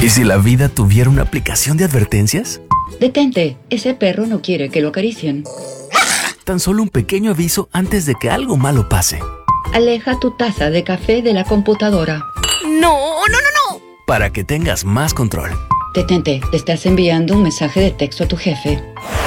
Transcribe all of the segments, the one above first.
¿Y si la vida tuviera una aplicación de advertencias? Detente, ese perro no quiere que lo acaricien. Tan solo un pequeño aviso antes de que algo malo pase. Aleja tu taza de café de la computadora. ¡No! Para que tengas más control. Detente, le estás enviando un mensaje de texto a tu jefe.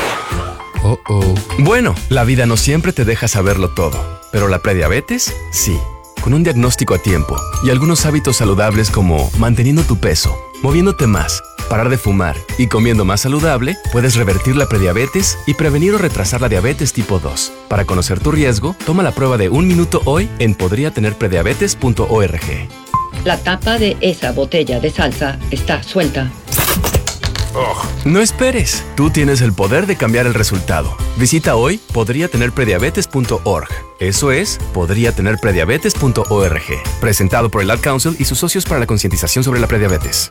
Bueno, la vida no siempre te deja saberlo todo, pero la prediabetes, sí. Con un diagnóstico a tiempo y algunos hábitos saludables como manteniendo tu peso, moviéndote más, parar de fumar y comiendo más saludable, puedes revertir la prediabetes y prevenir o retrasar la diabetes tipo 2. Para conocer tu riesgo, toma la prueba de 1 minuto hoy en podriatenerprediabetes.org. La tapa de esa botella de salsa está suelta. No esperes, tú tienes el poder de cambiar el resultado. Visita hoy podriatenerprediabetes.org. Eso es, podriatenerprediabetes.org. Presentado por el Ad Council y sus socios para la concientización sobre la prediabetes.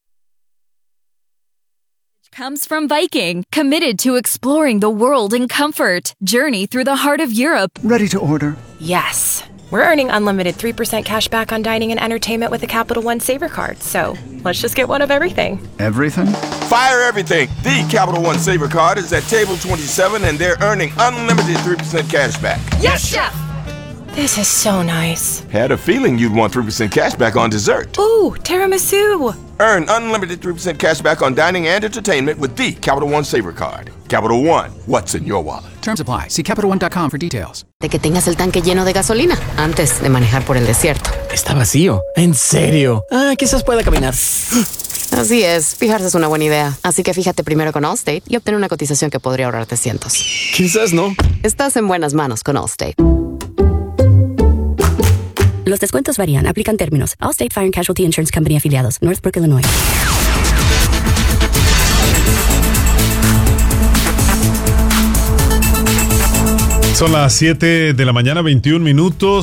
Comes from Viking, committed to exploring the world in comfort. Journey through the heart of Europe. Ready to order. Yes. We're earning unlimited 3% cash back on dining and entertainment with the Capital One Saver Card. So let's just get one of everything. Everything? Fire everything. The Capital One Saver Card is at table 27 and they're earning unlimited 3% cash back. Yes, Chef! This is so nice. Had a feeling you'd want 3% cash back on dessert. Ooh, tiramisu. Earn unlimited 3% cash back on dining and entertainment with the Capital One Saver Card. Capital One, what's in your wallet? Terms apply. See CapitalOne.com for details. De que tengas el tanque lleno de gasolina antes de manejar por el desierto. Está vacío. ¿En serio? Quizás pueda caminar. Así es, fijarse es una buena idea. Así que fíjate primero con Allstate y obtén una cotización que podría ahorrarte cientos. Quizás no. Estás en buenas manos con Allstate. Los descuentos varían. Aplican términos. Allstate Fire and Casualty Insurance Company afiliados. Northbrook, Illinois. Son las 7 de la mañana, 21 minutos,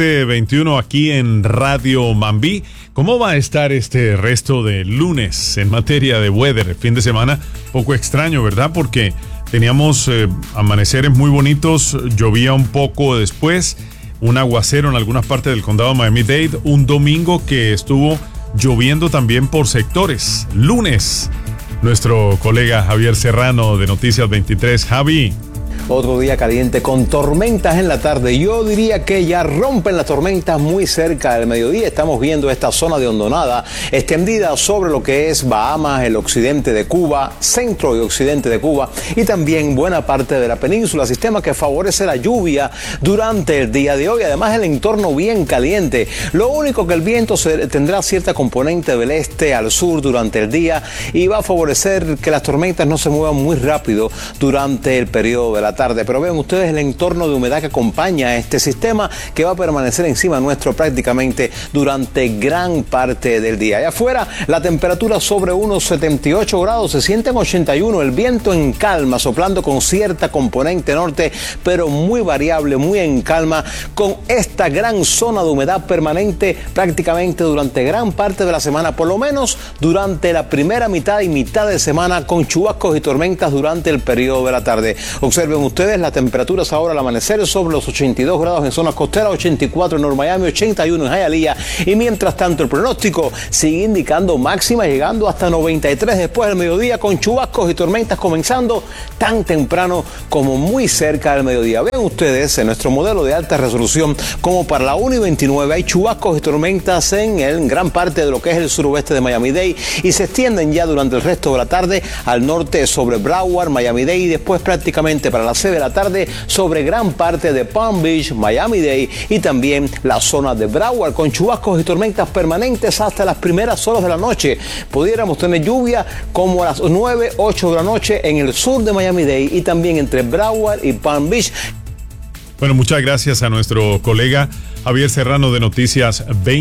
7:21 aquí en Radio Mambí. ¿Cómo va a estar este resto de lunes en materia de weather? Fin de semana poco extraño, ¿verdad? Porque teníamos amaneceres muy bonitos, llovía un poco después, un aguacero en algunas partes del condado de Miami-Dade, un domingo que estuvo lloviendo también por sectores. Lunes, nuestro colega Javier Serrano de Noticias 23. Javi. Otro día caliente con tormentas en la tarde. Yo diría que ya rompen las tormentas muy cerca del mediodía. Estamos viendo esta zona de hondonada extendida sobre lo que es Bahamas, el occidente de Cuba, centro y occidente de Cuba y también buena parte de la península. Sistema que favorece la lluvia durante el día de hoy. Además, el entorno bien caliente. Lo único que el viento tendrá cierta componente del este al sur durante el día y va a favorecer que las tormentas no se muevan muy rápido durante el periodo de la tarde, pero vean ustedes el entorno de humedad que acompaña a este sistema que va a permanecer encima nuestro prácticamente durante gran parte del día. Allá afuera la temperatura sobre unos 78 grados, se siente en 81, el viento en calma, soplando con cierta componente norte, pero muy variable, muy en calma, con esta gran zona de humedad permanente prácticamente durante gran parte de la semana, por lo menos durante la primera mitad y mitad de semana, con chubascos y tormentas durante el periodo de la tarde. Observen ustedes las temperaturas ahora al amanecer sobre los 82 grados en zonas costeras, 84 en North Miami, 81 en Hialeah, y mientras tanto el pronóstico sigue indicando máximas llegando hasta 93 después del mediodía, con chubascos y tormentas comenzando tan temprano como muy cerca del mediodía. Vean ustedes en nuestro modelo de alta resolución como para la 1:29 hay chubascos y tormentas en gran parte de lo que es el suroeste de Miami-Dade y se extienden ya durante el resto de la tarde al norte sobre Broward, Miami-Dade y después prácticamente para las 6 de la tarde sobre gran parte de Palm Beach, Miami-Dade y también la zona de Broward, con chubascos y tormentas permanentes hasta las primeras horas de la noche. Pudiéramos tener lluvia como a las 9, 8 de la noche en el sur de Miami-Dade y también entre Broward y Palm Beach. Bueno, muchas gracias a nuestro colega Javier Serrano de Noticias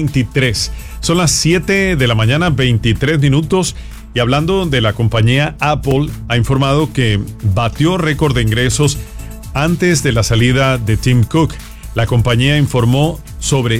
23. Son las 7 de la mañana, 23 minutos. Y hablando de la compañía Apple, ha informado que batió récord de ingresos antes de la salida de Tim Cook. La compañía informó sobre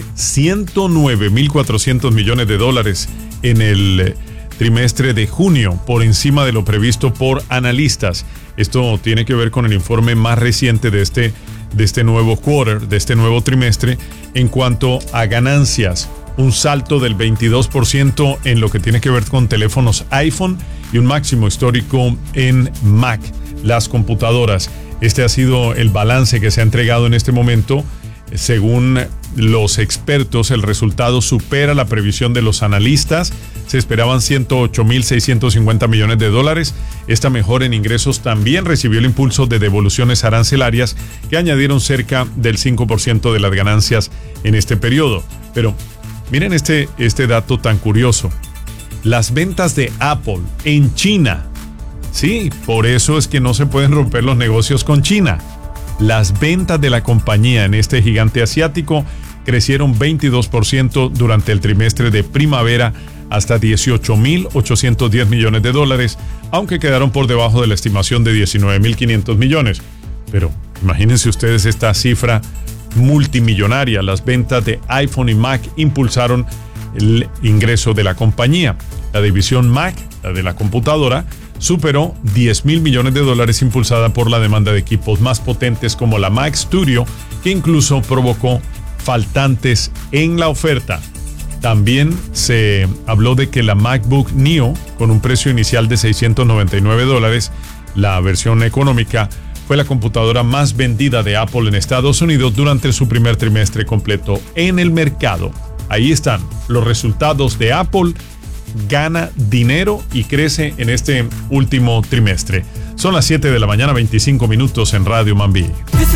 109.400 millones de dólares en el trimestre de junio, por encima de lo previsto por analistas. Esto tiene que ver con el informe más reciente de este nuevo quarter, de este nuevo trimestre, en cuanto a ganancias. un salto del 22% en lo que tiene que ver con teléfonos iPhone y un máximo histórico en Mac, las computadoras. Este ha sido el balance que se ha entregado en este momento. Según los expertos, el resultado supera la previsión de los analistas. Se esperaban 108.650 millones de dólares. Esta mejora en ingresos también recibió el impulso de devoluciones arancelarias que añadieron cerca del 5% de las ganancias en este periodo. Pero miren este dato tan curioso. Las ventas de Apple en China. Sí, por eso es que no se pueden romper los negocios con China. Las ventas de la compañía en este gigante asiático crecieron 22% durante el trimestre de primavera hasta 18.810 millones de dólares, aunque quedaron por debajo de la estimación de 19.500 millones. Pero imagínense ustedes esta cifra multimillonaria. Las ventas de iPhone y Mac impulsaron el ingreso de la compañía. La división Mac, la de la computadora, superó 10.000 millones de dólares impulsada por la demanda de equipos más potentes como la Mac Studio, que incluso provocó faltantes en la oferta. También se habló de que la MacBook Neo, con un precio inicial de $699, la versión económica, fue la computadora más vendida de Apple en Estados Unidos durante su primer trimestre completo en el mercado. Ahí están los resultados de Apple. Gana dinero y crece en este último trimestre. Son las 7 de la mañana, 25 minutos en Radio Mambí.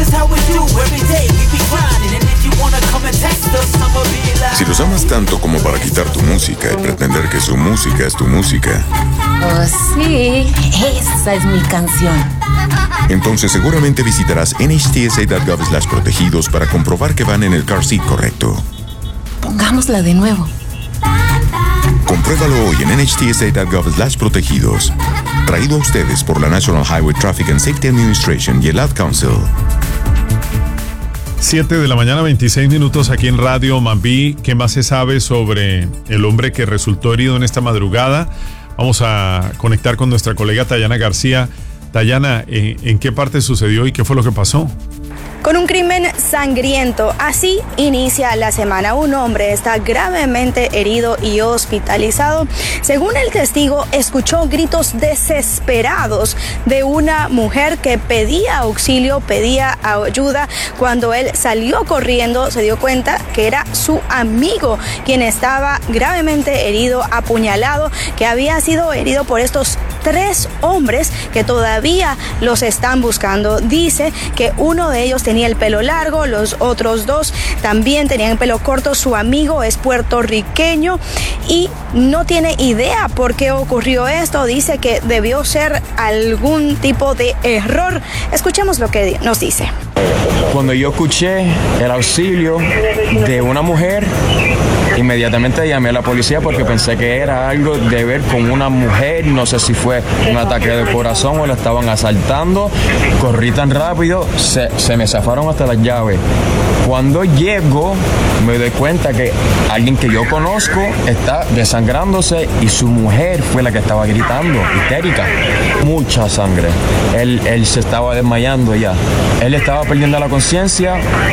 Si los amas tanto como para quitar tu música y pretender que su música es tu música. Oh, sí, esa es mi canción. Entonces seguramente visitarás nhtsa.gov/protegidos para comprobar que van en el car seat correcto. Pongámosla de nuevo. Compruébalo hoy en nhtsa.gov/protegidos. Traído a ustedes por la National Highway Traffic and Safety Administration y el Ad Council. 7 de la mañana, 26 minutos aquí en Radio Mambí. ¿Qué más se sabe sobre el hombre que resultó herido en esta madrugada? Vamos a conectar con nuestra colega Tayana García. Tayana, ¿en qué parte sucedió y qué fue lo que pasó? Con un crimen sangriento, así inicia la semana. Un hombre está gravemente herido y hospitalizado. Según el testigo, escuchó gritos desesperados de una mujer que pedía auxilio, pedía ayuda. Cuando él salió corriendo, se dio cuenta que era su amigo quien estaba gravemente herido, apuñalado, que había sido herido por estos 3 hombres que todavía los están buscando. Dice que uno de ellos tenía el pelo largo, los otros 2 también tenían pelo corto. Su amigo es puertorriqueño y no tiene idea por qué ocurrió esto. Dice que debió ser algún tipo de error. Escuchemos lo que nos dice. Cuando yo escuché el auxilio de una mujer, inmediatamente llamé a la policía porque pensé que era algo de ver con una mujer. No sé si fue un ataque de corazón o la estaban asaltando. Corrí tan rápido, se me zafaron hasta las llaves. Cuando llego, me doy cuenta que alguien que yo conozco está desangrándose y su mujer fue la que estaba gritando, histérica. Mucha sangre. Él se estaba desmayando ya. Él estaba perdiendo la conciencia.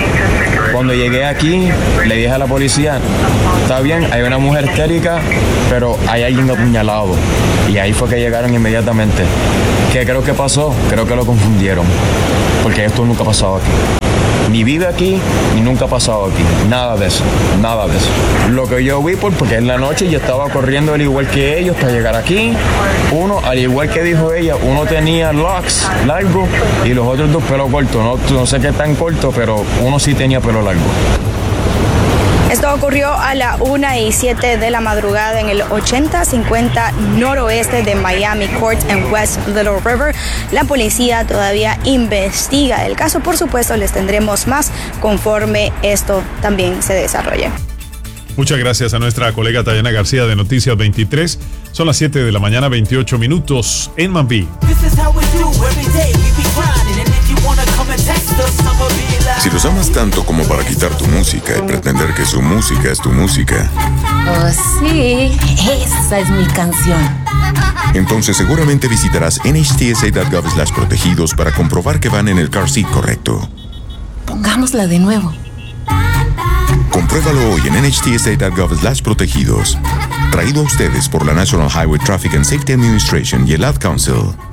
Cuando llegué aquí, le dije a la policía, está bien, hay una mujer histérica, pero hay alguien apuñalado. Y ahí fue que llegaron inmediatamente. ¿Qué creo que pasó? Creo que lo confundieron, porque esto nunca ha pasado aquí. Ni vive aquí, ni nunca ha pasado aquí. Nada de eso, nada de eso. Lo que yo vi, porque en la noche yo estaba corriendo al igual que ellos hasta llegar aquí. Uno, al igual que dijo ella, uno tenía locks largos y los otros 2 pelo corto. No sé qué tan corto, pero uno sí tenía pelo largo. Esto ocurrió a la 1:07 de la madrugada en el 8050 noroeste de Miami Court en West Little River. La policía todavía investiga el caso. Por supuesto, les tendremos más conforme esto también se desarrolle. Muchas gracias a nuestra colega Tayana García de Noticias 23. Son las 7 de la mañana, 28 minutos en Mambí. Si los amas tanto como para quitar tu música y pretender que su música es tu música. Oh, sí, esa es mi canción. Entonces seguramente visitarás nhtsa.gov/protegidos para comprobar que van en el car seat correcto. Pongámosla de nuevo. Compruébalo hoy en nhtsa.gov/protegidos. Traído a ustedes por la National Highway Traffic and Safety Administration y el Ad Council.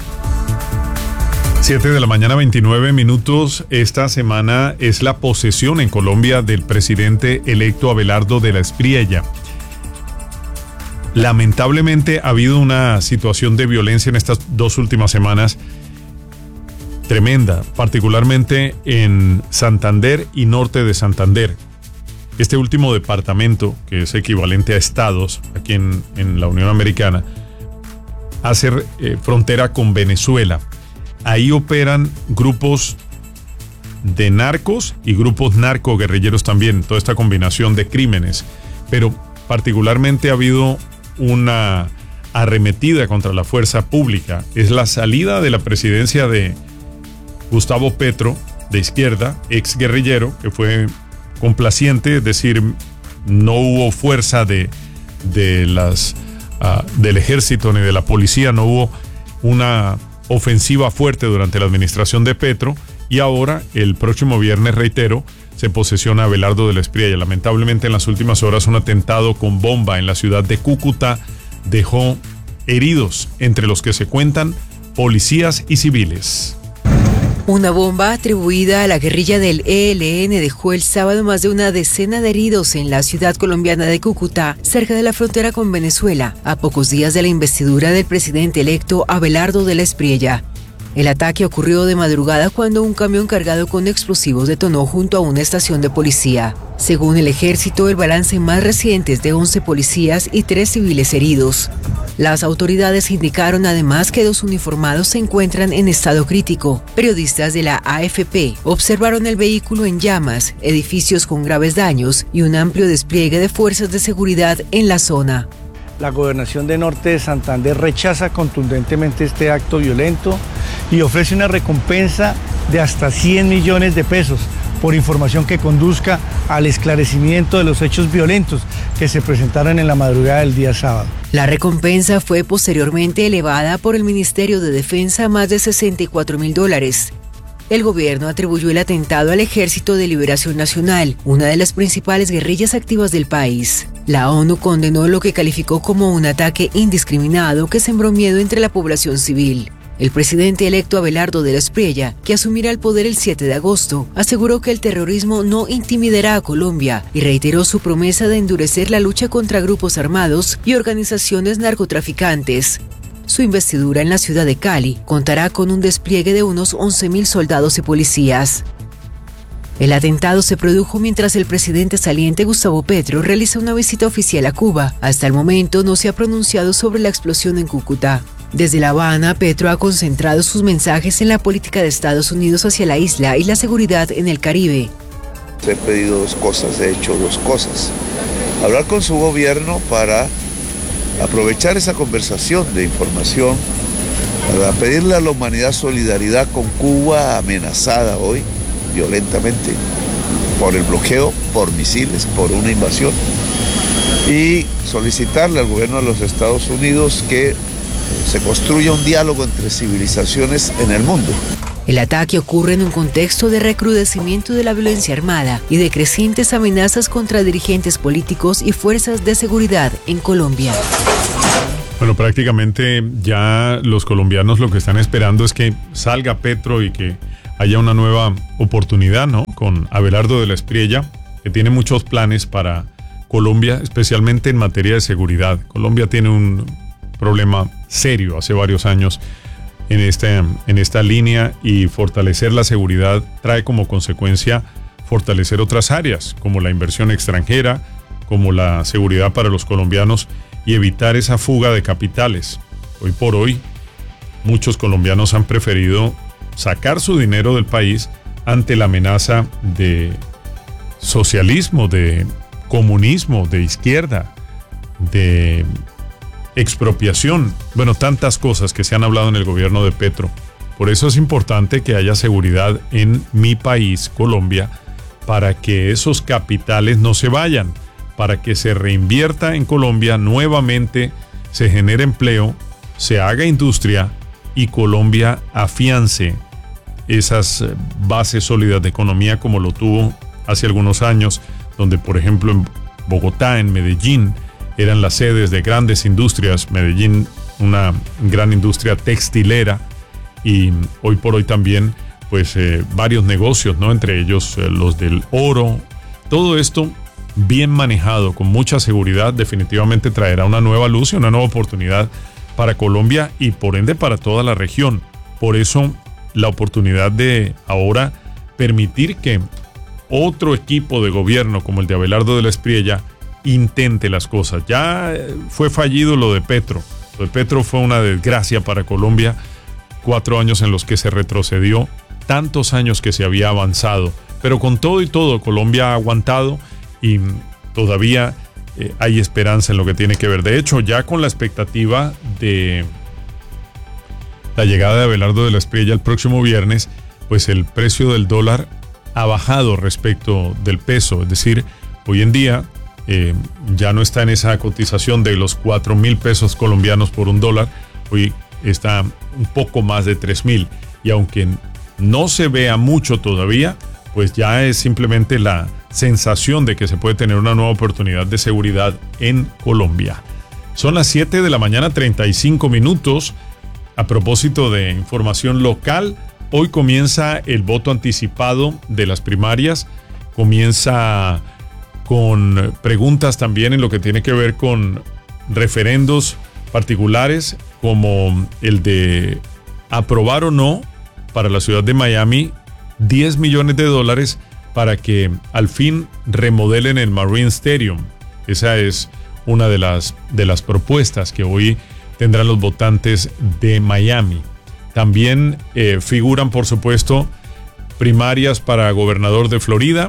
7 de la mañana, 29 minutos. Esta semana es la posesión en Colombia del presidente electo Abelardo de la Espriella. Lamentablemente ha habido una situación de violencia en estas 2 últimas semanas tremenda, particularmente en Santander y norte de Santander. Este último departamento, que es equivalente a estados aquí en la Unión Americana, hace frontera con Venezuela. Ahí operan grupos de narcos y grupos narcoguerrilleros también, toda esta combinación de crímenes. Pero particularmente ha habido una arremetida contra la fuerza pública. Es la salida de la presidencia de Gustavo Petro, de izquierda, ex guerrillero, que fue complaciente, es decir, no hubo fuerza del ejército ni de la policía, no hubo una ofensiva fuerte durante la administración de Petro, y ahora, el próximo viernes, reitero, se posesiona Abelardo de la Espriella. Lamentablemente, en las últimas horas, un atentado con bomba en la ciudad de Cúcuta dejó heridos, entre los que se cuentan policías y civiles. Una bomba atribuida a la guerrilla del ELN dejó el sábado más de una decena de heridos en la ciudad colombiana de Cúcuta, cerca de la frontera con Venezuela, a pocos días de la investidura del presidente electo Abelardo de la Espriella. El ataque ocurrió de madrugada cuando un camión cargado con explosivos detonó junto a una estación de policía. Según el ejército, el balance más reciente es de 11 policías y 3 civiles heridos. Las autoridades indicaron además que 2 uniformados se encuentran en estado crítico. Periodistas de la AFP observaron el vehículo en llamas, edificios con graves daños y un amplio despliegue de fuerzas de seguridad en la zona. La Gobernación de Norte de Santander rechaza contundentemente este acto violento y ofrece una recompensa de hasta 100 millones de pesos por información que conduzca al esclarecimiento de los hechos violentos que se presentaron en la madrugada del día sábado. La recompensa fue posteriormente elevada por el Ministerio de Defensa a más de $64.000. El gobierno atribuyó el atentado al Ejército de Liberación Nacional, una de las principales guerrillas activas del país. La ONU condenó lo que calificó como un ataque indiscriminado que sembró miedo entre la población civil. El presidente electo Abelardo de la Espriella, que asumirá el poder el 7 de agosto, aseguró que el terrorismo no intimidará a Colombia y reiteró su promesa de endurecer la lucha contra grupos armados y organizaciones narcotraficantes. Su investidura en la ciudad de Cali contará con un despliegue de unos 11.000 soldados y policías. El atentado se produjo mientras el presidente saliente Gustavo Petro realiza una visita oficial a Cuba. Hasta el momento no se ha pronunciado sobre la explosión en Cúcuta. Desde La Habana, Petro ha concentrado sus mensajes en la política de Estados Unidos hacia la isla y la seguridad en el Caribe. He pedido 2 cosas, he hecho 2 cosas. Hablar con su gobierno para aprovechar esa conversación de información, para pedirle a la humanidad solidaridad con Cuba, amenazada hoy violentamente por el bloqueo, por misiles, por una invasión, y solicitarle al gobierno de los Estados Unidos que se construya un diálogo entre civilizaciones en el mundo. El ataque ocurre en un contexto de recrudecimiento de la violencia armada y de crecientes amenazas contra dirigentes políticos y fuerzas de seguridad en Colombia. Bueno, prácticamente ya los colombianos lo que están esperando es que salga Petro y que haya una nueva oportunidad, ¿no? Con Abelardo de la Espriella, que tiene muchos planes para Colombia, especialmente en materia de seguridad. Colombia tiene un problema serio hace varios años en esta línea, y fortalecer la seguridad trae como consecuencia fortalecer otras áreas, como la inversión extranjera, como la seguridad para los colombianos, y evitar esa fuga de capitales. Hoy por hoy, muchos colombianos han preferido sacar su dinero del país ante la amenaza de socialismo, de comunismo, de izquierda, de expropiación. Bueno, tantas cosas que se han hablado en el gobierno de Petro. Por eso es importante que haya seguridad en mi país, Colombia, para que esos capitales no se vayan, para que se reinvierta en Colombia nuevamente, se genere empleo, se haga industria y Colombia afiance esas bases sólidas de economía como lo tuvo hace algunos años, donde por ejemplo en Bogotá, en Medellín, eran las sedes de grandes industrias. Medellín, una gran industria textilera, y hoy por hoy también pues varios negocios, ¿no? Entre ellos los del oro. Todo esto bien manejado, con mucha seguridad, definitivamente traerá una nueva luz y una nueva oportunidad para Colombia y por ende para toda la región. Por eso la oportunidad de ahora permitir que otro equipo de gobierno como el de Abelardo de la Espriella intente las cosas. Ya fue fallido lo de Petro. Lo de Petro fue una desgracia para Colombia. 4 años en los que se retrocedió, tantos años que se había avanzado. Pero con todo y todo, Colombia ha aguantado y todavía hay esperanza en lo que tiene que ver. De hecho, ya con la expectativa de la llegada de Abelardo de la Espriella el próximo viernes, pues el precio del dólar ha bajado respecto del peso. Es decir, hoy en día ya no está en esa cotización de los 4.000 pesos colombianos por un dólar. Hoy está un poco más de 3.000. Y aunque no se vea mucho todavía, pues ya es simplemente la sensación de que se puede tener una nueva oportunidad de seguridad en Colombia. Son las 7 de la mañana, 35 minutos. A propósito de información local, hoy comienza el voto anticipado de las primarias. Comienza con preguntas también en lo que tiene que ver con referendos particulares, como el de aprobar o no para la ciudad de Miami $10 millones para que al fin remodelen el Marine Stadium. Esa es una de las propuestas que hoy tendrán los votantes de Miami. También figuran, por supuesto, primarias para gobernador de Florida,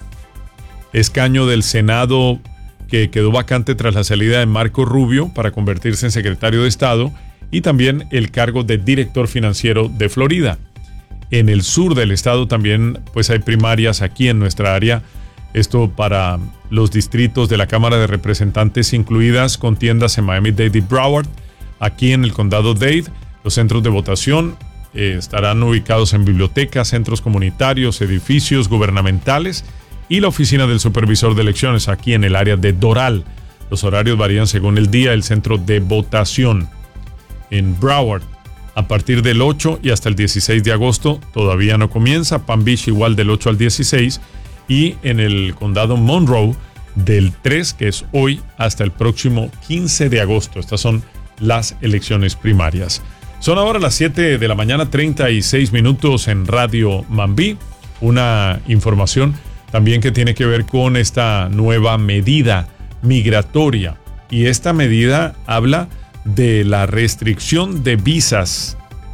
escaño del Senado que quedó vacante tras la salida de Marco Rubio para convertirse en secretario de Estado, y también el cargo de director financiero de Florida. En el sur del estado también pues hay primarias aquí en nuestra área. Esto para los distritos de la Cámara de Representantes, incluidas contiendas en Miami-Dade y Broward. Aquí en el condado Dade, los centros de votación estarán ubicados en bibliotecas, centros comunitarios, edificios gubernamentales y la oficina del supervisor de elecciones aquí en el área de Doral. Los horarios varían según el día del centro de votación. En Broward, a partir del 8 y hasta el 16 de agosto, todavía no comienza. Palm Beach igual del 8 al 16. Y en el condado Monroe, del 3, que es hoy, hasta el próximo 15 de agosto. Estas son las elecciones primarias. Son ahora las 7 de la mañana, 36 minutos en Radio Mambí. Una información también que tiene que ver con esta nueva medida migratoria. Y esta medida habla de la restricción de visas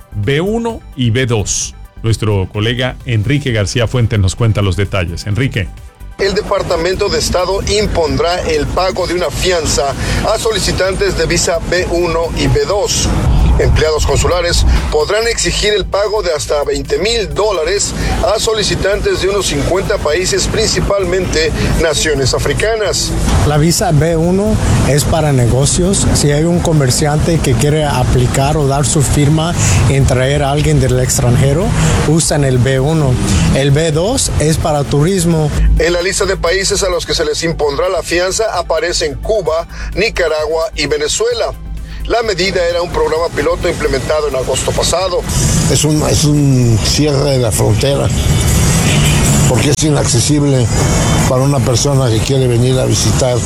B1 y B2. Nuestro colega Enrique García Fuentes nos cuenta los detalles. Enrique. El Departamento de Estado impondrá el pago de una fianza a solicitantes de visa B1 y B2. Empleados consulares podrán exigir el pago de hasta $20,000 a solicitantes de unos 50 países, principalmente naciones africanas. La visa B1 es para negocios. Si hay un comerciante que quiere aplicar o dar su firma en traer a alguien del extranjero, usan el B1. El B2 es para turismo. En la lista de países a los que se les impondrá la fianza aparecen Cuba, Nicaragua y Venezuela. La medida era un programa piloto implementado en agosto pasado. Es un cierre de la frontera, porque es inaccesible para una persona que quiere venir a visitar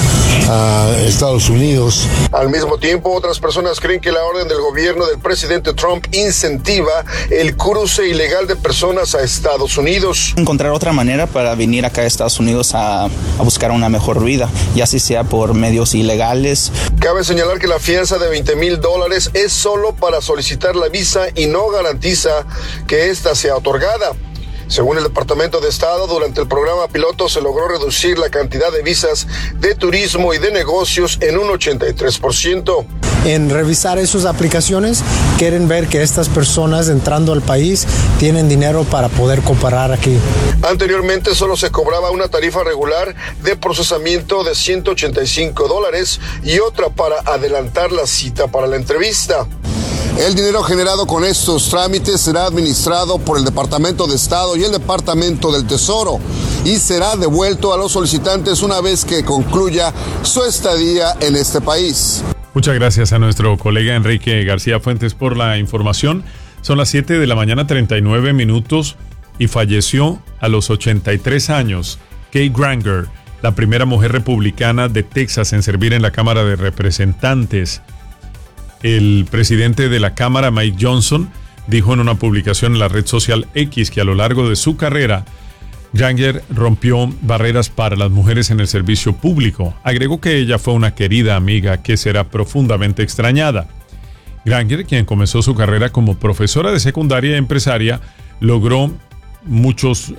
a Estados Unidos. Al mismo tiempo, otras personas creen que la orden del gobierno del presidente Trump incentiva el cruce ilegal de personas a Estados Unidos. Encontrar otra manera para venir acá a Estados Unidos a buscar una mejor vida, ya sea por medios ilegales. Cabe señalar que la fianza de $20,000 es solo para solicitar la visa y no garantiza que ésta sea otorgada. Según el Departamento de Estado, durante el programa piloto se logró reducir la cantidad de visas de turismo y de negocios en un 83%. En revisar esas aplicaciones, quieren ver que estas personas entrando al país tienen dinero para poder comparar aquí. Anteriormente solo se cobraba una tarifa regular de procesamiento de $185 y otra para adelantar la cita para la entrevista. El dinero generado con estos trámites será administrado por el Departamento de Estado y el Departamento del Tesoro y será devuelto a los solicitantes una vez que concluya su estadía en este país. Muchas gracias a nuestro colega Enrique García Fuentes por la información. Son las 7 de la mañana, 39 minutos, y falleció a los 83 años Kay Granger, la primera mujer republicana de Texas en servir en la Cámara de Representantes. El presidente de la Cámara, Mike Johnson, dijo en una publicación en la red social X que a lo largo de su carrera, Granger rompió barreras para las mujeres en el servicio público. Agregó que ella fue una querida amiga que será profundamente extrañada. Granger, quien comenzó su carrera como profesora de secundaria y empresaria, logró muchos,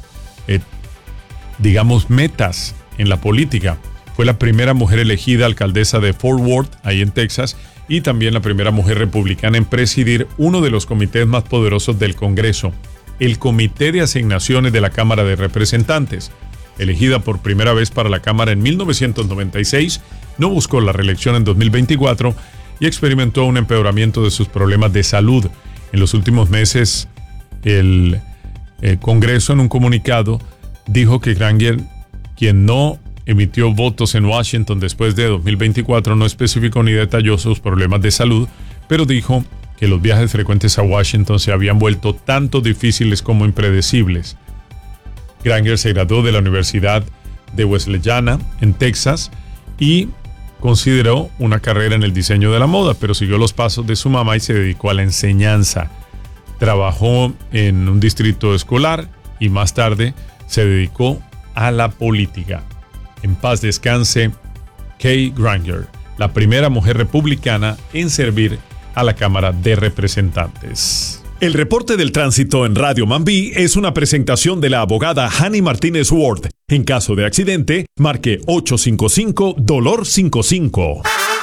metas en la política. Fue la primera mujer elegida alcaldesa de Fort Worth, ahí en Texas, y también la primera mujer republicana en presidir uno de los comités más poderosos del Congreso, el Comité de Asignaciones de la Cámara de Representantes. Elegida por primera vez para la Cámara en 1996, no buscó la reelección en 2024 y experimentó un empeoramiento de sus problemas de salud. En los últimos meses, el Congreso, en un comunicado, dijo que Granger, quien no emitió votos en Washington después de 2024, no especificó ni detalló sus problemas de salud, pero dijo que los viajes frecuentes a Washington se habían vuelto tanto difíciles como impredecibles. Granger se graduó de la Universidad de Wesleyana en Texas y consideró una carrera en el diseño de la moda, pero siguió los pasos de su mamá y se dedicó a la enseñanza. Trabajó en un distrito escolar y más tarde se dedicó a la política. En paz descanse Kay Granger, la primera mujer republicana en servir a la Cámara de Representantes. El reporte del tránsito en Radio Mambí es una presentación de la abogada Hani Martínez Ward. En caso de accidente, marque 855-DOLOR55.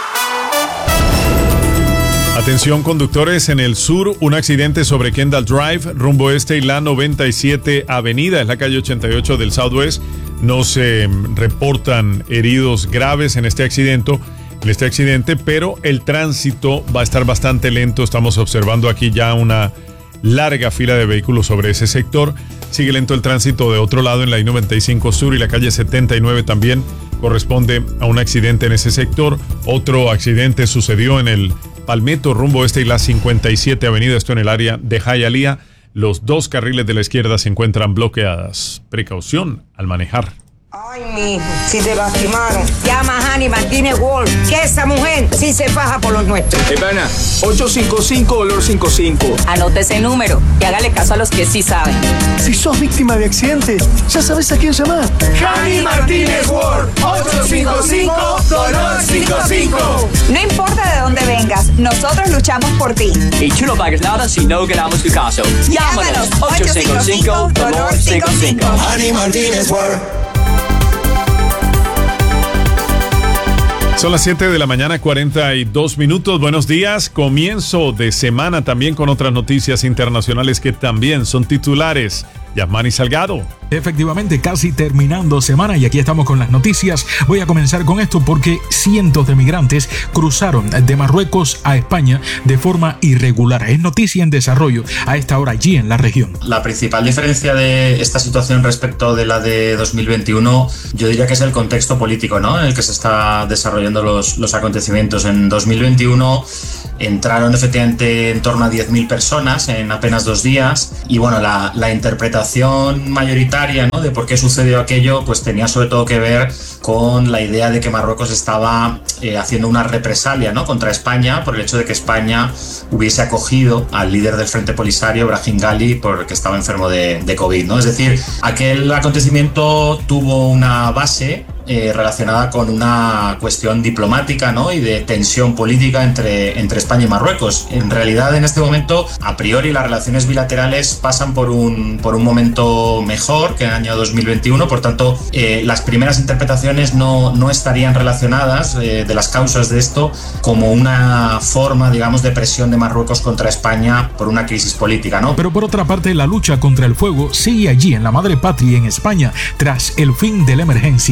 Atención conductores, en el sur, un accidente sobre Kendall Drive, rumbo este y la 97 Avenida, es la calle 88 del Southwest. No se reportan heridos graves en este accidente, pero el tránsito va a estar bastante lento. Estamos observando aquí ya una larga fila de vehículos sobre ese sector. Sigue lento el tránsito de otro lado en la I-95 Sur y la calle 79 también corresponde a un accidente en ese sector. Otro accidente sucedió en el Palmetto, rumbo este y la 57 Avenida, esto en el área de Hialeah. Los dos carriles de la izquierda se encuentran bloqueadas. Precaución al manejar. Ay, mijo, si te lastimaron, llama a Hani Martínez Ward, que esa mujer sí se faja por los nuestros. Pana, 855-DOLOR55. Anote ese número y hágale caso a los que sí saben. Si sos víctima de accidente, ya sabes a quién llamar. Hani Martínez Ward, 855-DOLOR55. No importa de dónde vengas, nosotros luchamos por ti. Y tú no pagues nada si no ganamos tu caso. Llámanos 855-DOLOR55. Hani Martínez Ward. Son las 7 de la mañana, 42 minutos. Buenos días. Comienzo de semana también con otras noticias internacionales que también son titulares. Yasmani Salgado. Efectivamente, casi terminando semana y aquí estamos con las noticias. Voy a comenzar con esto porque cientos de migrantes cruzaron de Marruecos a España de forma irregular. Es noticia en desarrollo a esta hora allí en la región. La principal diferencia de esta situación respecto de la de 2021, yo diría que es el contexto político, ¿no?, en el que se está desarrollando los acontecimientos. En 2021 entraron efectivamente en torno a 10.000 personas en apenas 2 días y bueno, la interpretación mayoritaria, ¿no?, de por qué sucedió aquello, pues tenía sobre todo que ver con la idea de que Marruecos estaba haciendo una represalia, ¿no?, contra España por el hecho de que España hubiese acogido al líder del Frente Polisario, Brahim Ghali, porque estaba enfermo de COVID, ¿no? Es decir, aquel acontecimiento tuvo una base relacionada con una cuestión diplomática, ¿no?, y de tensión política entre España y Marruecos. En realidad, en este momento, a priori, las relaciones bilaterales pasan por un momento mejor que en el año 2021. Por tanto, las primeras interpretaciones no estarían relacionadas de las causas de esto como una forma, digamos, de presión de Marruecos contra España por una crisis política, ¿no? Pero por otra parte, la lucha contra el fuego sigue allí en la madre patria, en España, tras el fin de la emergencia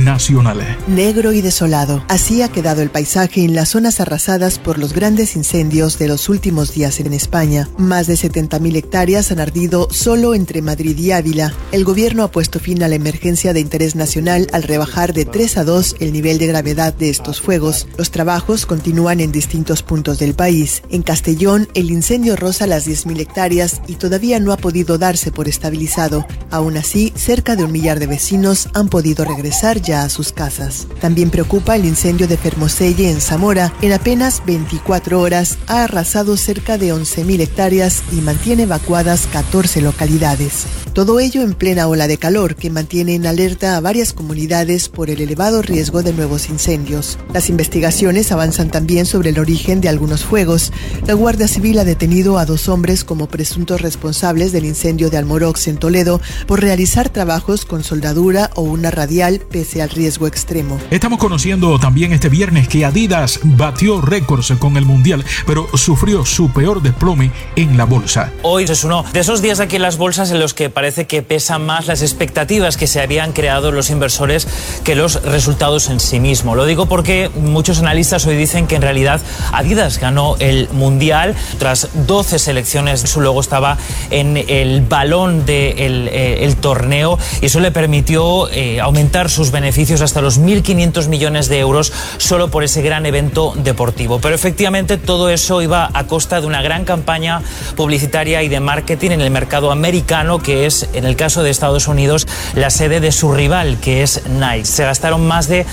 nacional. Negro y desolado, así ha quedado el paisaje en las zonas arrasadas por los grandes incendios de los últimos días en España. Más de 70.000 hectáreas han ardido solo entre Madrid y Ávila. El gobierno ha puesto fin a la emergencia de interés nacional al rebajar de 3 a 2 el nivel de gravedad de estos fuegos. Los trabajos continúan en distintos puntos del país. En Castellón, el incendio roza las 10.000 hectáreas y todavía no ha podido darse por estabilizado. Aún así, cerca de 1 millar de vecinos han podido regresar ya a sus casas. También preocupa el incendio de Fermoselle en Zamora. En apenas 24 horas ha arrasado cerca de 11.000 hectáreas y mantiene evacuadas 14 localidades. Todo ello en plena ola de calor que mantiene en alerta a varias comunidades por el elevado riesgo de nuevos incendios. Las investigaciones avanzan también sobre el origen de algunos fuegos. La Guardia Civil ha detenido a 2 hombres como presuntos responsables del incendio de Almorox en Toledo por realizar trabajos con soldadura o una radial pese al riesgo extremo. Estamos conociendo también este viernes que Adidas batió récords con el Mundial, pero sufrió su peor desplome en la bolsa. Hoy es uno de esos días aquí en las bolsas en los que parece que pesan más las expectativas que se habían creado los inversores que los resultados en sí mismo. Lo digo porque muchos analistas hoy dicen que en realidad Adidas ganó el Mundial tras 12 selecciones. Su logo estaba en el balón del torneo y eso le permitió aumentar sus beneficios hasta los 1.500 millones de euros solo por ese gran evento deportivo. Pero efectivamente todo eso iba a costa de una gran campaña publicitaria y de marketing en el mercado americano, que es, en el caso de Estados Unidos, la sede de su rival, que es Nike. Se gastaron más de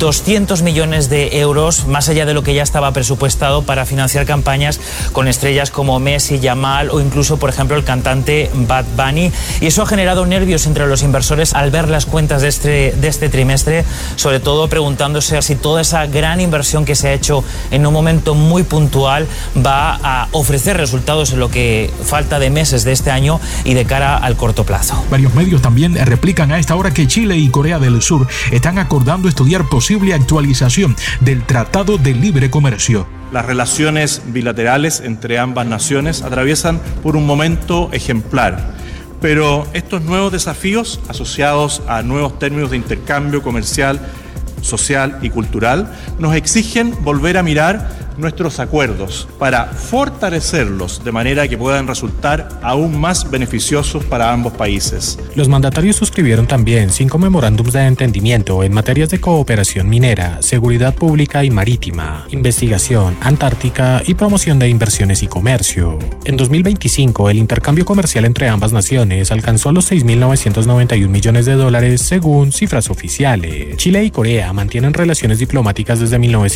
200 millones de euros, más allá de lo que ya estaba presupuestado, para financiar campañas con estrellas como Messi, Yamal o incluso, por ejemplo, el cantante Bad Bunny. Y eso ha generado nervios entre los inversores al ver las cuentas de este trimestre, sobre todo preguntándose si toda esa gran inversión que se ha hecho en un momento muy puntual va a ofrecer resultados en lo que falta de meses de este año y de cara al corto plazo. Varios medios también replican a esta hora que Chile y Corea del Sur están acordando estudiar posible actualización del Tratado de Libre Comercio. Las relaciones bilaterales entre ambas naciones atraviesan por un momento ejemplar, pero estos nuevos desafíos asociados a nuevos términos de intercambio comercial, social y cultural nos exigen volver a mirar nuestros acuerdos para fortalecerlos de manera que puedan resultar aún más beneficiosos para ambos países. Los mandatarios suscribieron también 5 memorándums de entendimiento en materias de cooperación minera, seguridad pública y marítima, investigación, antártica y promoción de inversiones y comercio. En 2025, el intercambio comercial entre ambas naciones alcanzó los $6.991 millones según cifras oficiales. Chile y Corea mantienen relaciones diplomáticas desde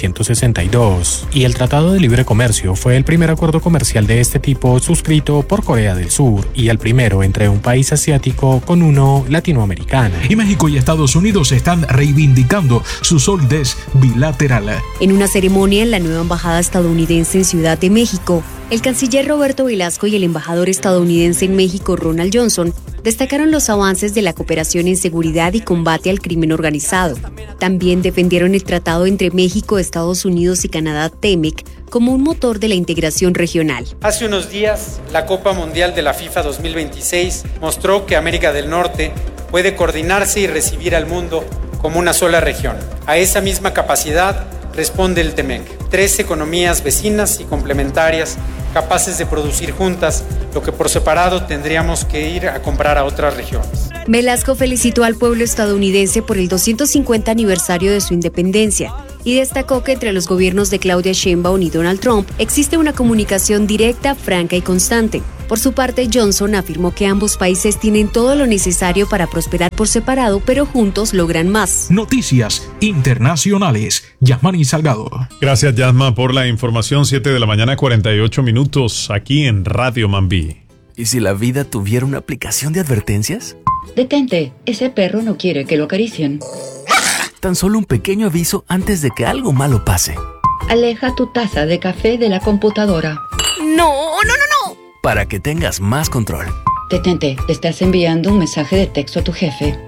1962 y el Tratado de Libre Comercio fue el primer acuerdo comercial de este tipo suscrito por Corea del Sur y el primero entre un país asiático con uno latinoamericano. Y México y Estados Unidos están reivindicando su solidez bilateral. En una ceremonia en la nueva embajada estadounidense en Ciudad de México, el canciller Roberto Velasco y el embajador estadounidense en México, Ronald Johnson, destacaron los avances de la cooperación en seguridad y combate al crimen organizado. También defendieron el tratado entre México, Estados Unidos y Canadá, TEMEC, como un motor de la integración regional. Hace unos días, la Copa Mundial de la FIFA 2026 mostró que América del Norte puede coordinarse y recibir al mundo como una sola región. A esa misma capacidad responde el TEMEC. 3 economías vecinas y complementarias capaces de producir juntas lo que por separado tendríamos que ir a comprar a otras regiones. Velasco felicitó al pueblo estadounidense por el 250 aniversario de su independencia y destacó que entre los gobiernos de Claudia Sheinbaum y Donald Trump existe una comunicación directa, franca y constante. Por su parte, Johnson afirmó que ambos países tienen todo lo necesario para prosperar por separado, pero juntos logran más. Noticias internacionales. Yasmani Salgado. Gracias, Yasma, por la información. 7 de la mañana, 48 minutos, aquí en Radio Mambí. ¿Y si la vida tuviera una aplicación de advertencias? Detente, ese perro no quiere que lo acaricien. Tan solo un pequeño aviso antes de que algo malo pase. Aleja tu taza de café de la computadora. ¡No! Para que tengas más control. Detente, te estás enviando un mensaje de texto a tu jefe.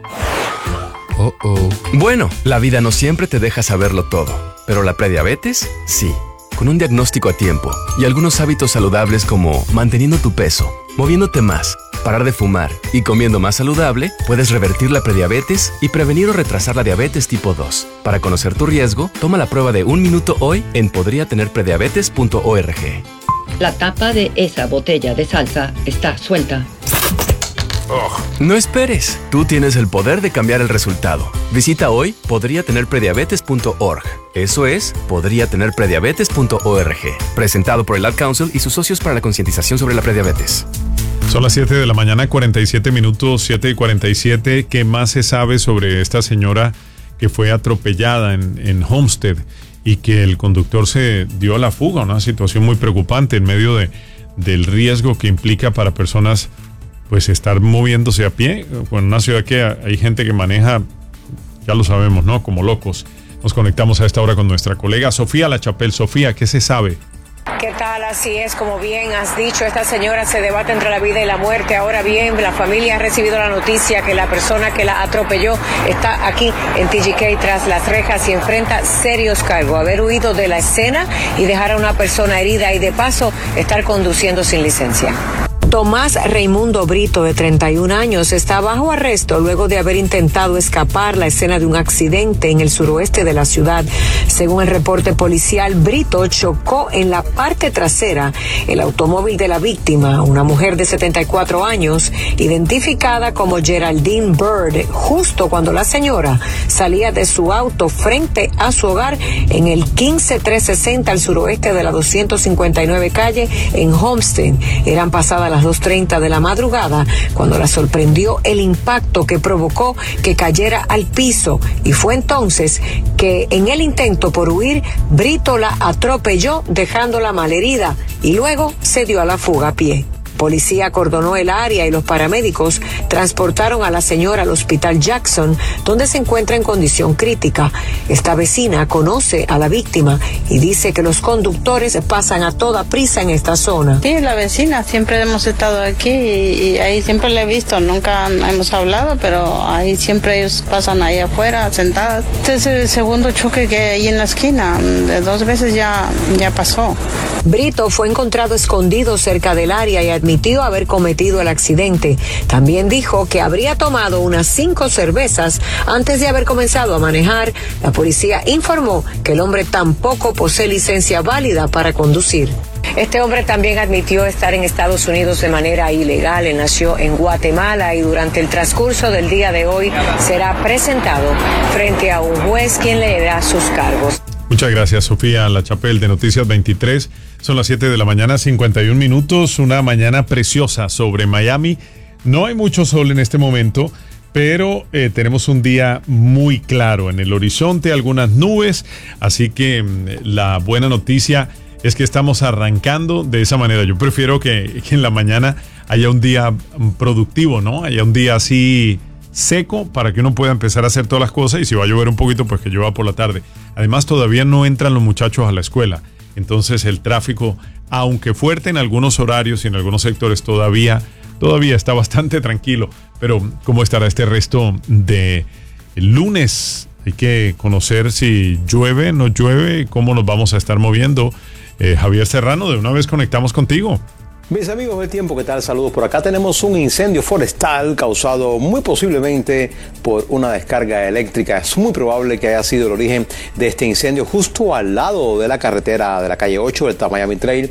Bueno, la vida no siempre te deja saberlo todo, pero la prediabetes, sí. Con un diagnóstico a tiempo y algunos hábitos saludables como manteniendo tu peso, moviéndote más parar de fumar y comiendo más saludable, puedes revertir la prediabetes y prevenir o retrasar la diabetes tipo 2. Para conocer tu riesgo, toma la prueba de 1 minuto hoy en podriatenerprediabetes.org. La tapa de esa botella de salsa está suelta. No esperes, tú tienes el poder de cambiar el resultado. Visita hoy podriatenerprediabetes.org. Eso es, podriatenerprediabetes.org. Presentado por el Ad Council y sus socios para la concientización sobre la prediabetes. Son las 7 de la mañana, 47 minutos, 7:47. ¿Qué más se sabe sobre esta señora que fue atropellada en Homestead y que el conductor se dio a la fuga? Una situación muy preocupante en medio del riesgo que implica para personas pues estar moviéndose a pie. En una ciudad que hay gente que maneja, ya lo sabemos, ¿no? Como locos. Nos conectamos a esta hora con nuestra colega Sofía La Chapelle. Sofía, ¿qué se sabe? ¿Qué tal? Así es, como bien has dicho, esta señora se debate entre la vida y la muerte. Ahora bien, la familia ha recibido la noticia que la persona que la atropelló está aquí en TGK tras las rejas y enfrenta serios cargos. Haber huido de la escena y dejar a una persona herida y de paso estar conduciendo sin licencia. Tomás Raimundo Brito, de 31 años, está bajo arresto luego de haber intentado escapar la escena de un accidente en el suroeste de la ciudad. Según el reporte policial, Brito chocó en la parte trasera el automóvil de la víctima, una mujer de 74 años, identificada como Geraldine Bird, justo cuando la señora salía de su auto frente a su hogar en el 15360 al suroeste de la 259 calle en Homestead. Eran pasadas las 2:30 de la madrugada cuando la sorprendió el impacto que provocó que cayera al piso, y fue entonces que en el intento por huir, Brito la atropelló dejándola malherida y luego se dio a la fuga a pie. Policía acordonó el área y los paramédicos transportaron a la señora al hospital Jackson, donde se encuentra en condición crítica. Esta vecina conoce a la víctima y dice que los conductores pasan a toda prisa en esta zona. Sí, la vecina, siempre hemos estado aquí y ahí siempre la he visto, nunca hemos hablado, pero ahí siempre ellos pasan ahí afuera, sentadas. Este es el segundo choque que hay en la esquina, de 2 veces ya pasó. Brito fue encontrado escondido cerca del área y admitió haber cometido el accidente. También dijo que habría tomado unas 5 cervezas antes de haber comenzado a manejar. La policía informó que el hombre tampoco posee licencia válida para conducir. Este hombre también admitió estar en Estados Unidos de manera ilegal. Él nació en Guatemala y durante el transcurso del día de hoy será presentado frente a un juez quien le da sus cargos. Muchas gracias, Sofía La Chapelle de Noticias 23. Son las 7 de la mañana, 51 minutos. Una mañana preciosa sobre Miami. No hay mucho sol en este momento, pero tenemos un día muy claro. En el horizonte algunas nubes, así que la buena noticia es que estamos arrancando de esa manera. Yo prefiero que en la mañana haya un día productivo, ¿no? Haya un día así seco para que uno pueda empezar a hacer todas las cosas, y si va a llover un poquito, pues que llueva por la tarde. Además, todavía no entran los muchachos a la escuela, entonces el tráfico, aunque fuerte en algunos horarios y en algunos sectores, todavía está bastante tranquilo. Pero ¿cómo estará este resto de lunes? Hay que conocer si llueve, no llueve, cómo nos vamos a estar moviendo. Javier Serrano, de una vez conectamos contigo. Mis amigos del tiempo, ¿qué tal? Saludos. Por acá tenemos un incendio forestal causado muy posiblemente por una descarga eléctrica. Es muy probable que haya sido el origen de este incendio justo al lado de la carretera de la calle 8 del Miami Trail,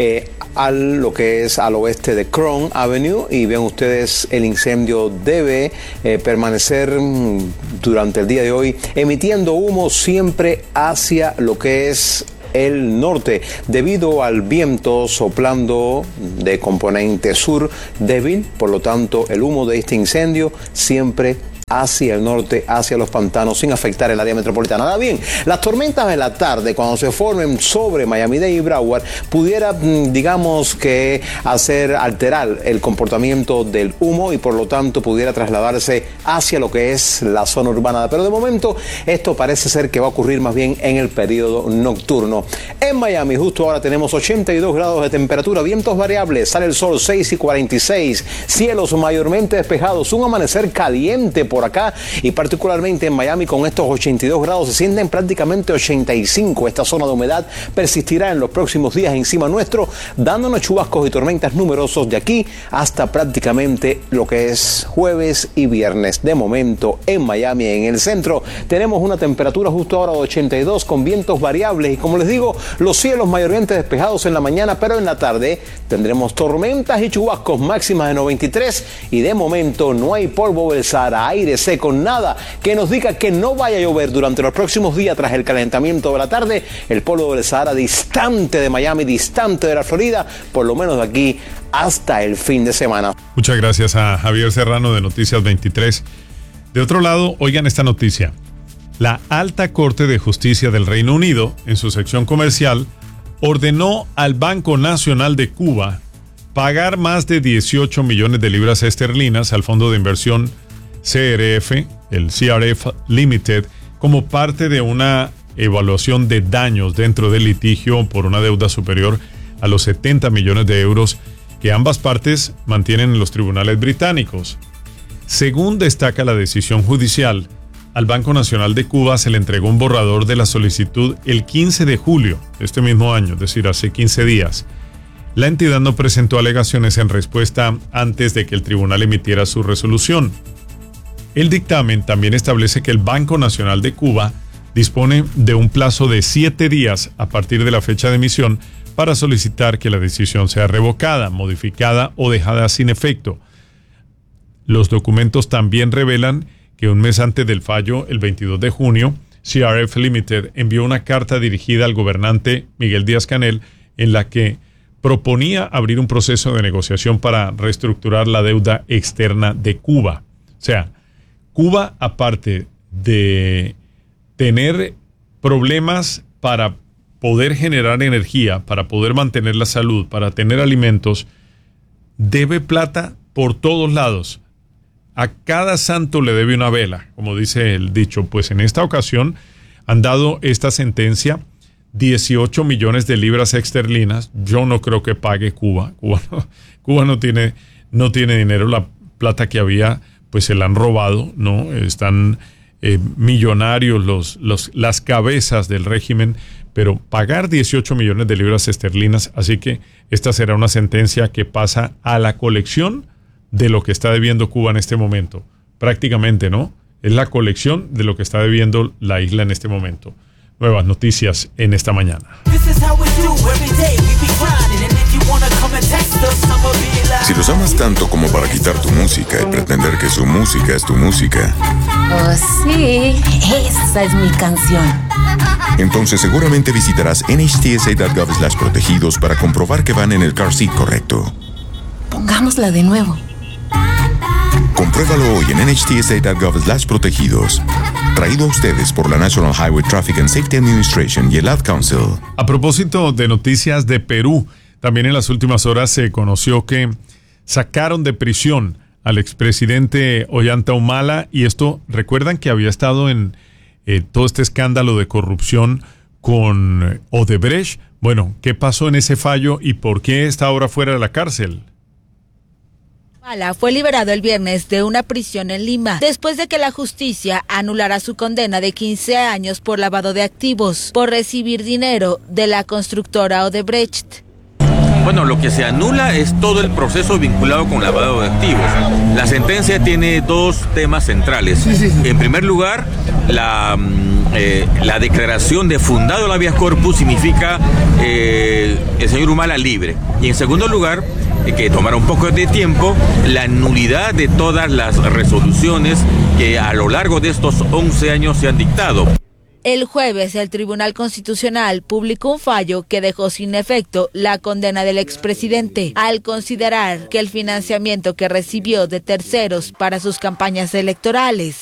lo que es al oeste de Crown Avenue. Y ven ustedes, el incendio debe permanecer durante el día de hoy emitiendo humo siempre hacia lo que es el norte, debido al viento soplando de componente sur débil. Por lo tanto, el humo de este incendio siempre hacia el norte, hacia los pantanos, sin afectar el área metropolitana. Ahora bien, las tormentas de la tarde, cuando se formen sobre Miami-Dade y Broward, pudiera, digamos que, alterar el comportamiento del humo y por lo tanto pudiera trasladarse hacia lo que es la zona urbana. Pero de momento, esto parece ser que va a ocurrir más bien en el periodo nocturno. En Miami, justo ahora tenemos 82 grados de temperatura, vientos variables, sale el sol 6:46, cielos mayormente despejados, un amanecer caliente por por acá y particularmente en Miami con estos 82 grados se sienten prácticamente 85. Esta zona de humedad persistirá en los próximos días encima nuestro, dándonos chubascos y tormentas numerosos de aquí hasta prácticamente lo que es jueves y viernes. De momento en Miami, en el centro, tenemos una temperatura justo ahora de 82 con vientos variables y como les digo, los cielos mayormente despejados en la mañana, pero en la tarde tendremos tormentas y chubascos máximas de 93 y de momento no hay polvo del Sahara, aire seco, nada que nos diga que no vaya a llover durante los próximos días tras el calentamiento de la tarde. El polvo del Sahara distante de Miami, distante de la Florida, por lo menos de aquí hasta el fin de semana. Muchas gracias a Javier Serrano de Noticias 23. De otro lado, oigan esta noticia. La Alta Corte de Justicia del Reino Unido, en su sección comercial, ordenó al Banco Nacional de Cuba pagar más de 18 millones de libras esterlinas al fondo de inversión CRF, el CRF Limited, como parte de una evaluación de daños dentro del litigio por una deuda superior a los 70 millones de euros que ambas partes mantienen en los tribunales británicos. Según destaca la decisión judicial, al Banco Nacional de Cuba se le entregó un borrador de la solicitud el 15 de julio de este mismo año, es decir, hace 15 días. La entidad no presentó alegaciones en respuesta antes de que el tribunal emitiera su resolución. El dictamen también establece que el Banco Nacional de Cuba dispone de un plazo de 7 días a partir de la fecha de emisión para solicitar que la decisión sea revocada, modificada o dejada sin efecto. Los documentos también revelan que un mes antes del fallo, el 22 de junio, CRF Limited envió una carta dirigida al gobernante Miguel Díaz-Canel en la que proponía abrir un proceso de negociación para reestructurar la deuda externa de Cuba. O sea, Cuba, aparte de tener problemas para poder generar energía, para poder mantener la salud, para tener alimentos, debe plata por todos lados. A cada santo le debe una vela, como dice el dicho. Pues en esta ocasión han dado esta sentencia, 18 millones de libras esterlinas. Yo no creo que pague Cuba. Cuba no tiene dinero. La plata que había, pues se la han robado, ¿no? Están millonarios las cabezas del régimen, pero pagar 18 millones de libras esterlinas, así que esta será una sentencia que pasa a la colección de lo que está debiendo Cuba en este momento. Prácticamente, ¿no? Es la colección de lo que está debiendo la isla en este momento. Nuevas noticias en esta mañana. Si los amas tanto como para quitar tu música y pretender que su música es tu música. Oh, sí, esa es mi canción. Entonces seguramente visitarás nhtsa.gov/protegidos para comprobar que van en el car seat correcto. Pongámosla de nuevo. Compruébalo hoy en nhtsa.gov/protegidos. Traído a ustedes por la National Highway Traffic and Safety Administration y el Ad Council. A propósito de noticias de Perú, también en las últimas horas se conoció que sacaron de prisión al expresidente Ollanta Humala, y esto, recuerdan que había estado en todo este escándalo de corrupción con Odebrecht. Bueno, ¿qué pasó en ese fallo y por qué está ahora fuera de la cárcel? Humala fue liberado el viernes de una prisión en Lima, después de que la justicia anulara su condena de 15 años por lavado de activos, por recibir dinero de la constructora Odebrecht. Bueno, lo que se anula es todo el proceso vinculado con lavado de activos. La sentencia tiene dos temas centrales. En primer lugar, la declaración de fundado el habeas corpus significa el señor Humala libre. Y en segundo lugar, que tomará un poco de tiempo, la nulidad de todas las resoluciones que a lo largo de estos 11 años se han dictado. El jueves, el Tribunal Constitucional publicó un fallo que dejó sin efecto la condena del expresidente, al considerar que el financiamiento que recibió de terceros para sus campañas electorales